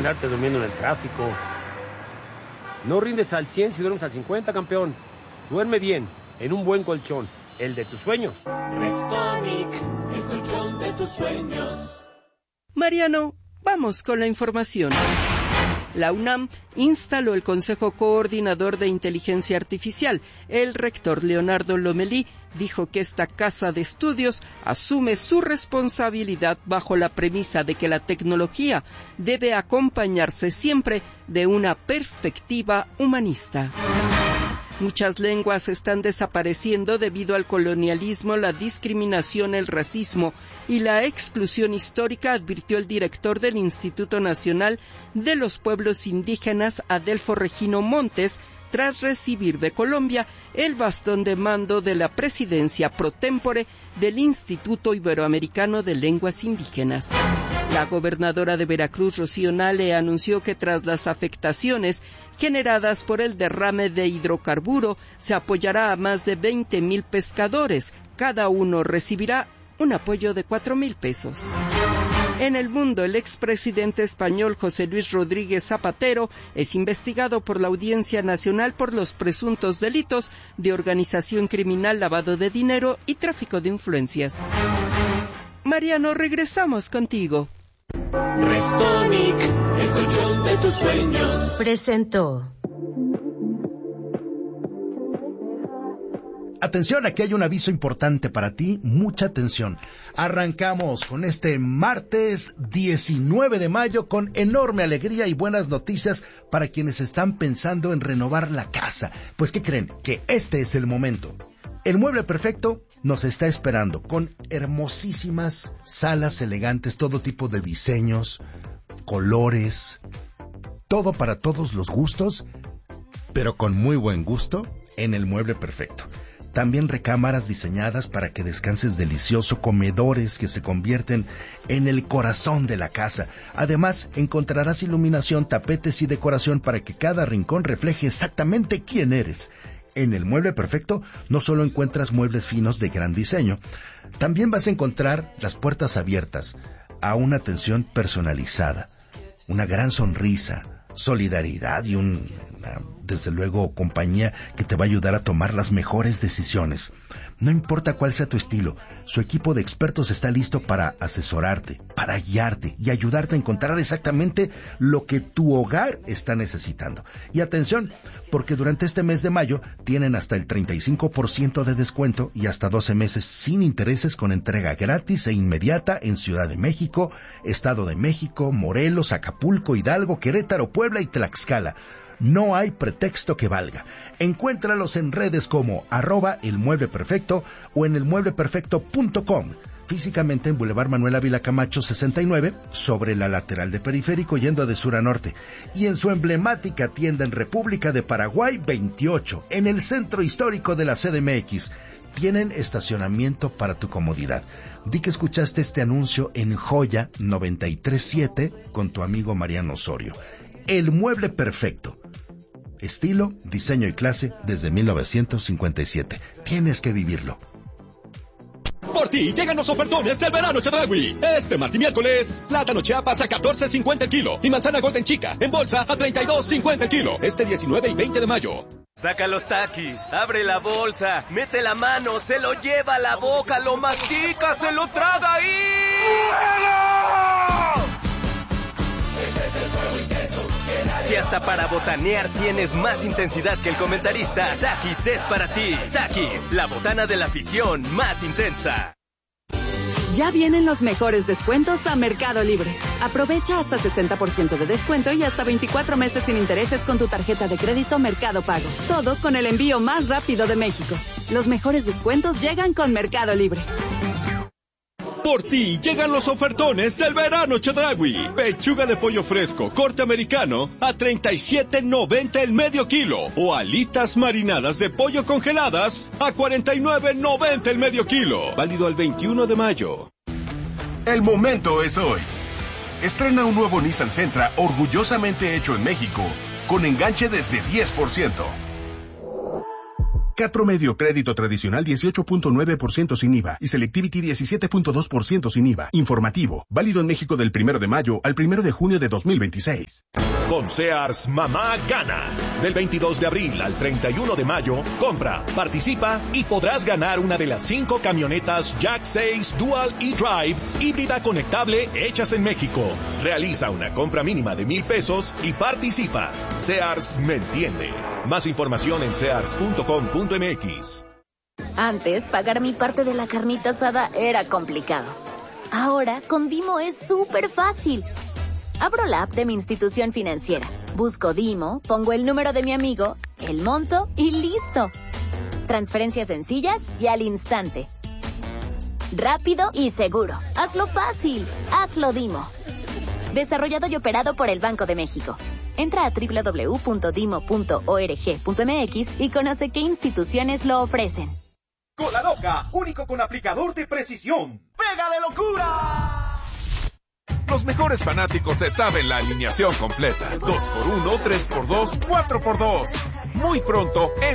andarte durmiendo en el tráfico. No rindes al 100 si duermes al 50, campeón. Duerme bien, en un buen colchón, el de tus sueños. Restonic, el colchón de tus sueños. Mariano, vamos con la información. La UNAM instaló el Consejo Coordinador de Inteligencia Artificial. El rector Leonardo Lomelí dijo que esta casa de estudios asume su responsabilidad bajo la premisa de que la tecnología debe acompañarse siempre de una perspectiva humanista. Muchas lenguas están desapareciendo debido al colonialismo, la discriminación, el racismo y la exclusión histórica, advirtió el director del Instituto Nacional de los Pueblos Indígenas, Adelfo Regino Montes, tras recibir de Colombia el bastón de mando de la presidencia pro tempore del Instituto Iberoamericano de Lenguas Indígenas. La gobernadora de Veracruz, Rocío Nale, anunció que tras las afectaciones generadas por el derrame de hidrocarburo, se apoyará a más de 20,000 pescadores. Cada uno recibirá un apoyo de 4,000 pesos. En el mundo, el expresidente español José Luis Rodríguez Zapatero es investigado por la Audiencia Nacional por los presuntos delitos de organización criminal, lavado de dinero y tráfico de influencias. Mariano, regresamos contigo. Restonic, el colchón de tus sueños. Presentó. Atención, aquí hay un aviso importante para ti, mucha atención. Arrancamos con este martes 19 de mayo con enorme alegría y buenas noticias para quienes están pensando en renovar la casa. Pues, ¿qué creen? Que este es el momento. El Mueble Perfecto nos está esperando con hermosísimas salas elegantes, todo tipo de diseños, colores, todo para todos los gustos, pero con muy buen gusto en el Mueble Perfecto. También recámaras diseñadas para que descanses delicioso, comedores que se convierten en el corazón de la casa. Además, encontrarás iluminación, tapetes y decoración para que cada rincón refleje exactamente quién eres. En el Mueble Perfecto no solo encuentras muebles finos de gran diseño, también vas a encontrar las puertas abiertas a una atención personalizada, una gran sonrisa, solidaridad y desde luego, compañía que te va a ayudar a tomar las mejores decisiones. No importa cuál sea tu estilo, su equipo de expertos está listo para asesorarte, para guiarte y ayudarte a encontrar exactamente lo que tu hogar está necesitando. Y atención, porque durante este mes de mayo tienen hasta el 35% de descuento y hasta 12 meses sin intereses con entrega gratis e inmediata en Ciudad de México, Estado de México, Morelos, Acapulco, Hidalgo, Querétaro, Puebla y Tlaxcala. No hay pretexto que valga. Encuéntralos en redes como @elmuebleperfecto o en elmuebleperfecto.com. Físicamente en Boulevard Manuel Ávila Camacho 69, sobre la lateral de Periférico yendo de sur a norte. Y en su emblemática tienda en República de Paraguay 28, en el centro histórico de la CDMX. Tienen estacionamiento para tu comodidad. Di que escuchaste este anuncio en Joya 93.7 con tu amigo Mariano Osorio. El Mueble Perfecto. Estilo, diseño y clase desde 1957. Tienes que vivirlo. Por ti llegan los ofertones del verano Chedraui. Este martes y miércoles, plátano Chiapas a $14.50 el kilo y manzana Golden Chica en bolsa a $32.50 el kilo. Este 19 y 20 de mayo. Saca los taquis, abre la bolsa, mete la mano, se lo lleva a la boca, lo mastica, se lo traga y... Si hasta para botanear tienes más intensidad que el comentarista, Takis es para ti. Takis, la botana de la afición más intensa. Ya vienen los mejores descuentos a Mercado Libre. Aprovecha hasta 60% de descuento y hasta 24 meses sin intereses con tu tarjeta de crédito Mercado Pago. Todo con el envío más rápido de México. Los mejores descuentos llegan con Mercado Libre. Por ti llegan los ofertones del verano Chedraui. Pechuga de pollo fresco, corte americano, a $37.90 el medio kilo. O alitas marinadas de pollo congeladas, a $49.90 el medio kilo. Válido al 21 de mayo. El momento es hoy. Estrena un nuevo Nissan Sentra orgullosamente hecho en México, con enganche desde 10%. CAT promedio crédito tradicional 18.9% sin IVA y Selectivity 17.2% sin IVA. Informativo. Válido en México del 1 de mayo al 1 de junio de 2026. Con Sears, mamá gana. Del 22 de abril al 31 de mayo, compra, participa y podrás ganar una de las 5 camionetas Jack 6 Dual e-Drive híbrida conectable hechas en México. Realiza una compra mínima de $1,000 y participa. Sears me entiende. Más información en sears.com.mx. Antes, pagar mi parte de la carnita asada era complicado. Ahora, con Dimo es súper fácil. Abro la app de mi institución financiera, busco Dimo, pongo el número de mi amigo, el monto y listo. Transferencias sencillas y al instante. Rápido y seguro. Hazlo fácil. Hazlo Dimo. Desarrollado y operado por el Banco de México. Entra a www.dimo.org.mx y conoce qué instituciones lo ofrecen. Cola Loca, único con aplicador de precisión. ¡Pega de locura! Los mejores fanáticos se saben la alineación completa. 2x1, 3x2, 4x2. Muy pronto en